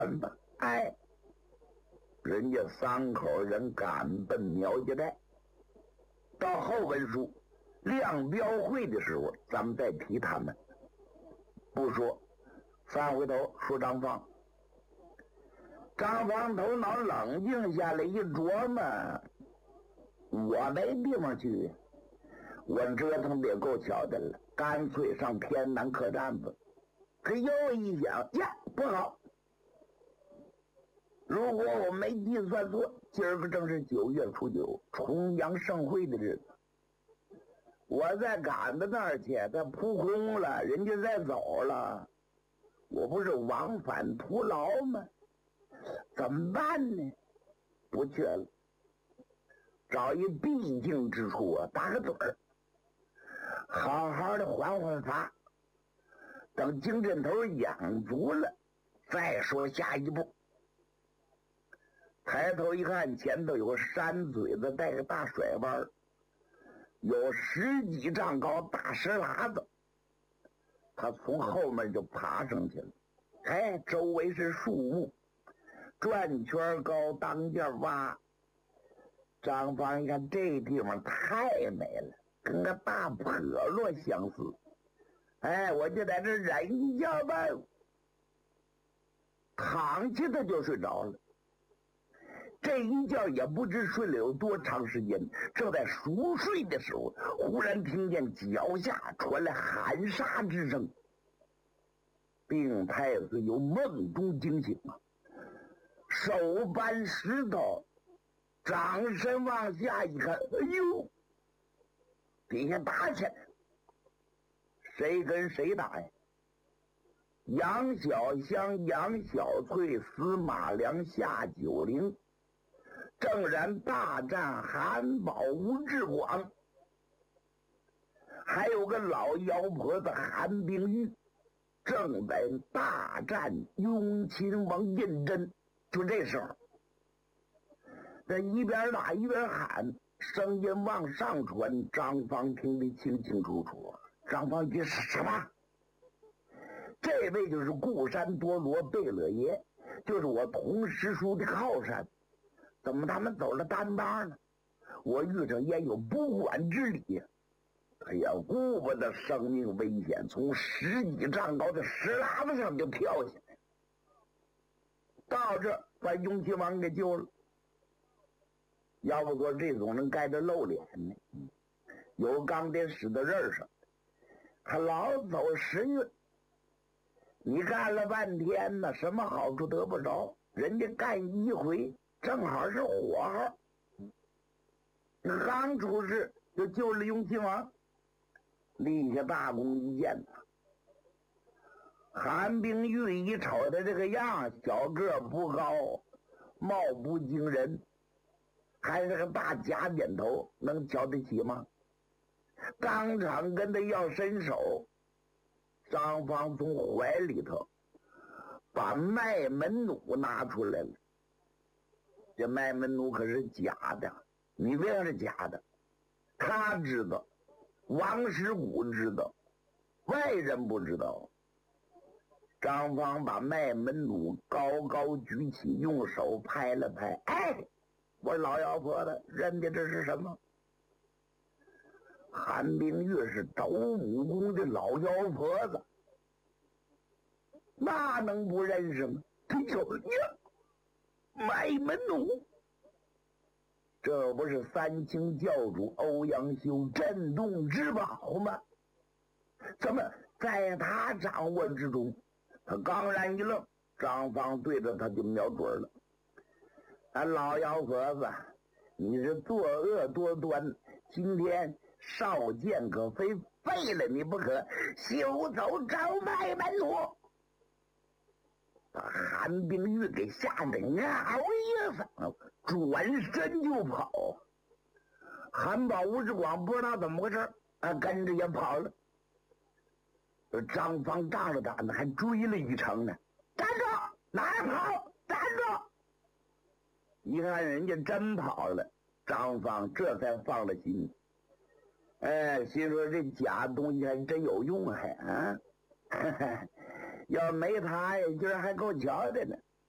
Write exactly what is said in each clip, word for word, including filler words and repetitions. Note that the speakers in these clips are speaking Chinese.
吧。哎，人家三口人赶奔苗家寨。到后文书亮标会的时候，咱们再提他们。不说，翻回头说张放。张放头脑冷静下来，一琢磨，我没地方去，我折腾的也够巧的了，干脆上天南客栈吧。可又一想，呀，不好！如果我没计算错，今儿个正是九月初九，重阳盛会的日子。我再赶到那儿去，他扑空了，人家再走了，我不是往返徒劳吗？怎么办呢？不去了，找一僻静之处啊，打个盹儿，好好的缓缓发，等精神头养足了，再说下一步。抬头一看，前头有个山嘴子，带个大甩弯，有十几丈高大石喇子，他从后面就爬上去了。哎，周围是树木，转圈高，当间挖。张芳一看，这地方太美了，跟个大坡落相似。哎，我就在这忍一觉吧。躺下他就睡着了。这一觉也不知睡了有多长时间，正在熟睡的时候，忽然听见脚下传来喊杀之声。病太子由梦中惊醒啊，手搬石头，掌身往下一看，哎呦，底下打起来，谁跟谁打呀？杨小香、杨小翠、司马良、夏九龄，正然大战韩宝、吴志广，还有个老妖婆子韩冰玉，正在大战雍亲王胤禛。就这时候，这一边打一边喊，声音往上传，张芳听得清清楚楚。张芳一听是什么？这位就是固山多罗贝勒爷，就是我同师叔的靠山。怎么他们走了单帮呢？我遇上也有不管之理。哎呀，顾不得生命危险，从十几丈高的石喇子上就跳下来，到这把雍亲王给救了。要不说这种人盖着露脸呢，有钢铁使的刃上，他老走时运。你干了半天呢，什么好处得不着，人家干一回正好是火候，刚出事就救了雍亲王，立下大功一件呐。韩冰玉一瞅他这个样，小个不高，貌不惊人，还是个大假点头，能瞧得起吗？当场跟他要伸手。张芳从怀里头把麦门弩拿出来了。这麦门弩可是假的，你别看是假的，他知道，王师古知道，外人不知道。张芳把麦门弩高高举起，用手拍了拍，哎，我老妖婆子认的这是什么？韩冰玉是斗武功的老妖婆子，那能不认识吗？他就呀，麦门弩，这不是三清教主欧阳修镇洞之宝吗？怎么在他掌握之中？他刚然一愣，张芳对着他就瞄准了。啊，老妖婆子，你是作恶多端，今天少剑可非废了你不可，休走找麦门弩！把韩冰玉给吓得嗷一声，转身就跑。韩宝、吴志广不知道怎么回事，啊，跟着也跑了。张芳仗着胆子还追了一程呢，站住！哪儿跑？站住！一看人家真跑了，张芳这才放了心。哎，心说这假东西还真有用，还啊，要没他呀，今儿还够瞧的呢。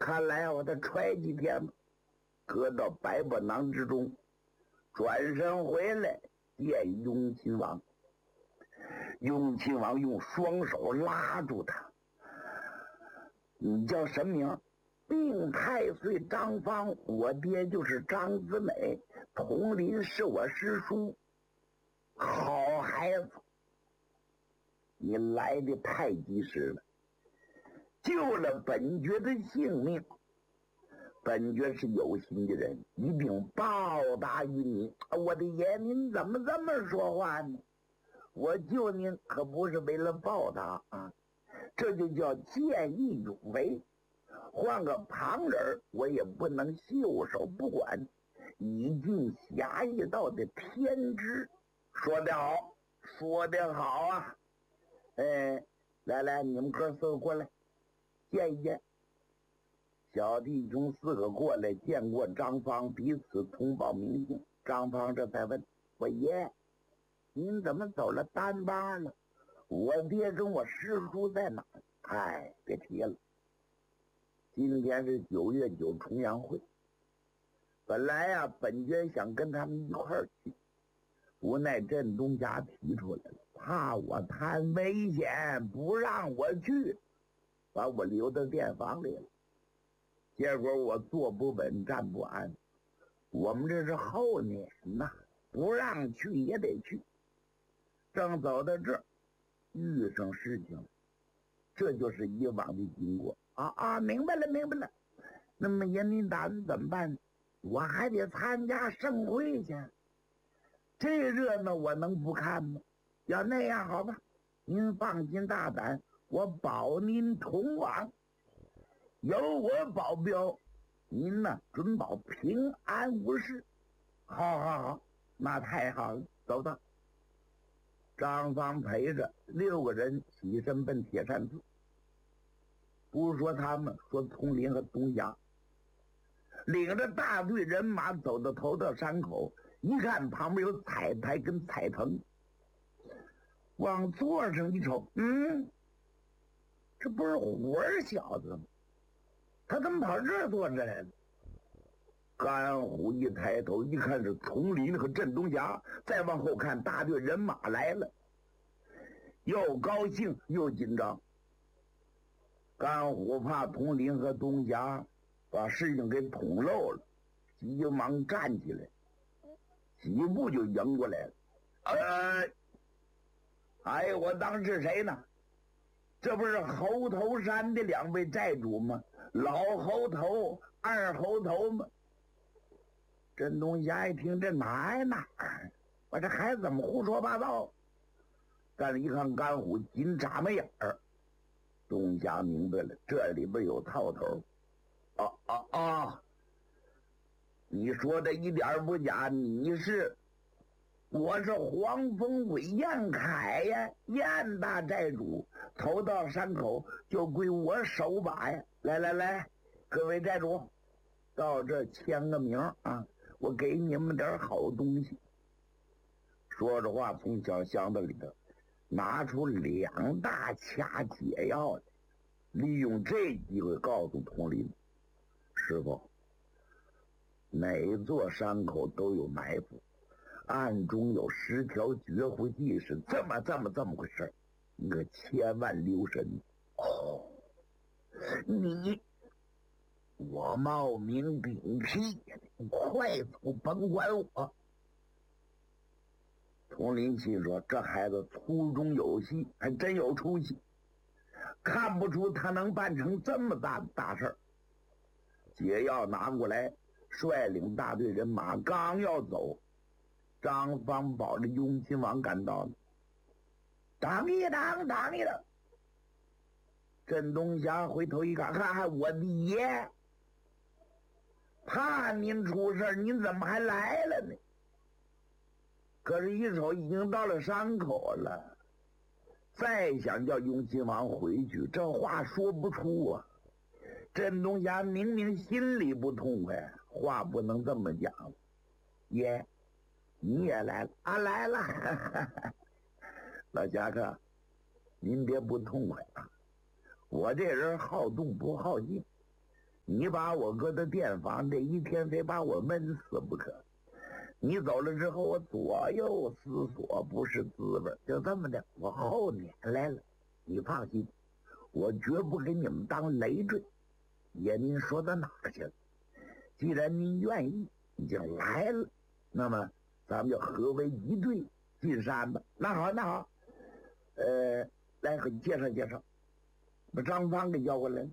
看来我得揣几天吧，搁到百宝囊之中，转身回来见雍亲王。雍亲王用双手拉住他，你叫什么名？并太岁张方，我爹就是张子美，佟林是我师叔。好孩子，你来的太及时了，救了本爵的性命。本爵是有心的人，一定报答于你。我的爷，您怎么这么说话呢？我救您可不是为了报答啊，这就叫见义勇为。换个旁人，我也不能袖手不管，以尽侠义道的天职。说得好，说得好啊！哎，来来，你们哥四个过来见一见。小弟兄四个过来见过张方，彼此通报名姓。张方这才问我爷，您怎么走了单巴了？我爹跟我师叔在哪？哎，别提了。今天是九月九重阳会，本来呀、啊，本爵想跟他们一块儿去，无奈镇东家提出来了，怕我贪危险，不让我去，把我留到店房里了。结果我坐不稳，站不安。我们这是后年呐，不让去也得去。正走到这儿，遇上事情了，这就是以往的经过。啊啊，明白了，明白了。那么爷您打算怎么办呢？我还得参加盛会去，这热闹我能不看吗？要那样好吧，您放心大胆，我保您同往。有我保镖，您呢准保平安无事。好好好，那太好了，走吧。张方陪着六个人起身奔铁扇寺。不是说他们，说佟林和东霞领着大队人马走到头道山口，一看旁边有彩台跟彩藤，往座上一瞅，嗯，这不是虎儿小子吗？他怎么跑这儿坐着来了？甘虎一抬头一看是佟林和镇东霞，再往后看大队人马来了，又高兴又紧张。甘虎怕佟林和东霞把事情给捅漏了，急忙站起来，几步就迎过来了。呃，哎，我当是谁呢？这不是猴头山的两位寨主吗？老猴头、二猴头吗？镇东霞一听，这哪呀哪儿？我这孩子怎么胡说八道？但是一看甘虎紧眨眉眼儿，东霞明白了，这里边有套头。啊啊啊！你说的一点不假，你是，我是黄风鬼燕凯呀，燕大寨主，头到山口就归我手把呀。来来来，各位寨主，到这签个名啊，我给你们点好东西。说着话，从小箱子里头拿出两大掐解药来，利用这机会告诉佟林，师傅，每座山口都有埋伏，暗中有十条绝户计，是这么这么这么回事，你可千万留神。哦，你我冒名顶替，快走，甭管我。佟林心说，这孩子粗中有细，还真有出息，看不出他能办成这么大的大事儿。解药拿过来，率领大队人马刚要走，张方保着雍亲王赶到了，等一等，等一等。镇东霞回头一看，哈哈，我的爷，怕您出事，您怎么还来了呢？可是，一瞅已经到了山口了，再想叫雍亲王回去，这话说不出啊。镇东霞明明心里不痛快，话不能这么讲。爷，你也来了啊？来了，老侠客，您别不痛快啊！我这人好动不好静， 你把我搁到店房，这一天非把我闷死不可。你走了之后，我左右思索，不是滋味。就这么的，我后撵来了。你放心，我绝不给你们当累赘。爷，您说到哪儿去了？既然您愿意，已经来了，那么咱们就合为一队进山吧。那好，那好，呃，来给你介绍介绍，把张芳给叫过来了。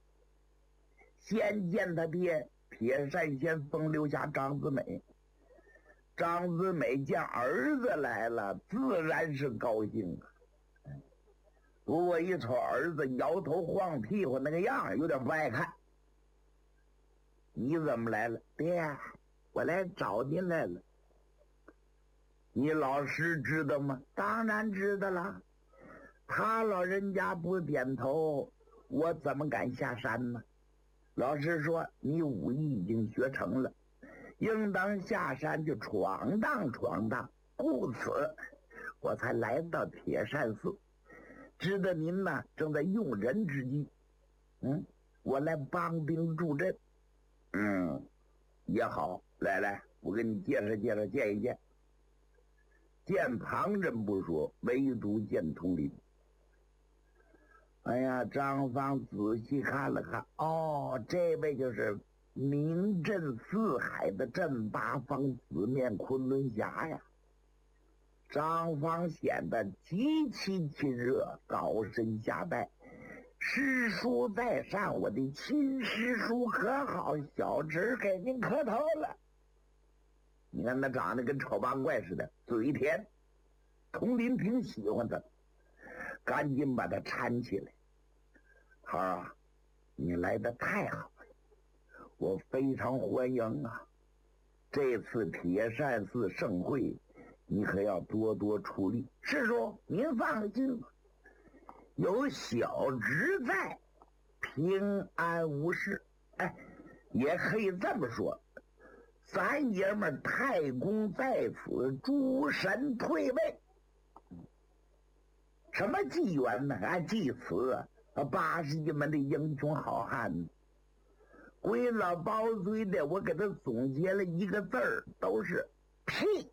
先见他爹铁扇先锋留下张子美。张子美见儿子来了，自然是高兴啊。不过一瞅儿子摇头晃屁股那个样，有点不爱看。你怎么来了？爹，我来找您来了。你老师知道吗？当然知道了。他老人家不点头，我怎么敢下山呢？老师说你武艺已经学成了，应当下山就闯荡闯荡，故此我才来到铁扇寺，知道您呢正在用人之际，嗯，我来帮兵助阵。嗯，也好，来来，我给你介绍介绍，见一见。见旁人不说，唯独见统领。哎呀，张芳仔细看了看，哦，这位就是名震四海的镇八方紫面昆仑侠呀。张芳显得极其亲热，高声下拜。师叔在上，我的亲师叔可好？小侄给您磕头了。你看他长得跟丑八怪似的，嘴甜。佟林挺喜欢他，赶紧把他搀起来。孩儿啊，你来的太好了，我非常欢迎啊。这次铁扇寺盛会，你可要多多出力。师叔，您放心，有小侄在，平安无事。哎，也可以这么说，咱爷们太公在此，诸神退位。什么纪元呢？啊，祭词啊，八十一门的英雄好汉，鬼老包嘴的，我给他总结了一个字儿，都是屁。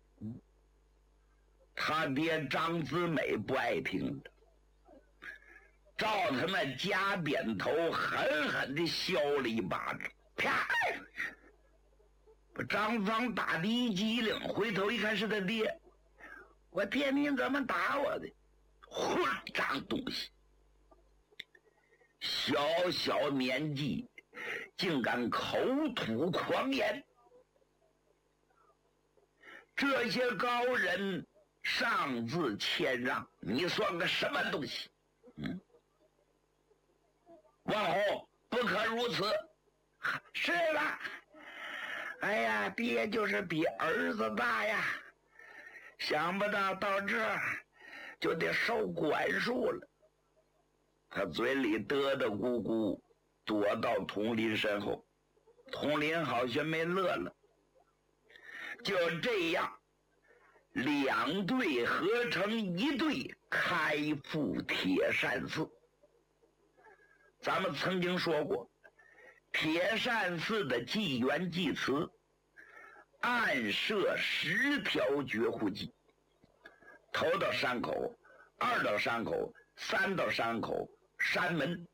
他爹张子美不爱听的，照他那夹扁头狠狠地削了一巴掌，啪！把张芳打的一激灵，回头一看是他爹，我爹你怎么打我的？混账东西！小小年纪竟敢口吐狂言，这些高人上自谦让，你算个什么东西？嗯，往后不可如此。是了，哎呀，爹就是比儿子大呀，想不到到这儿就得受管束了。他嘴里嘚嘚咕咕，躲到佟林身后。佟林好像没乐了。就这样，两队合成一队，开赴铁扇寺。咱们曾经说过，铁扇寺的祭元祭词暗设十条绝户计。头到山口，二到山口，三到山口，山门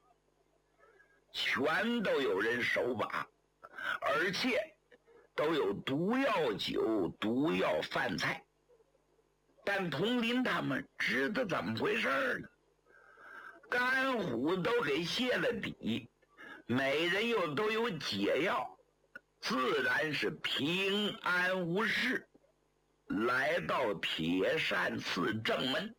全都有人守把，而且都有毒药酒、毒药饭菜。但佟林他们知道怎么回事呢？甘虎都给卸了底，每人又都有解药，自然是平安无事。来到铁扇寺正门，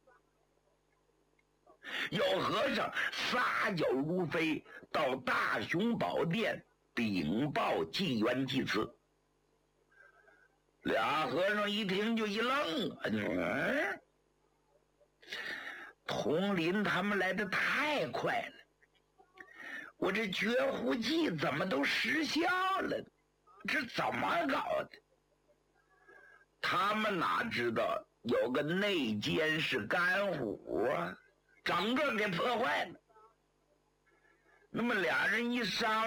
有和尚撒脚如飞到大雄宝殿禀报祭元祭词。俩和尚一听就一愣，嗯，佟林他们来的太快了，我这绝户计怎么都失效了？这怎么搞的？他们哪知道有个内奸是甘虎啊，整个给破坏了。 那么俩人一商